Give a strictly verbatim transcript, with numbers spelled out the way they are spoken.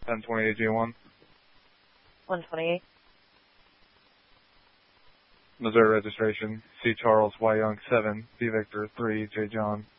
ten twenty-eight J one. one twenty-eight. Missouri registration, C. Charles Y. Young seven, B. Victor three, J. John.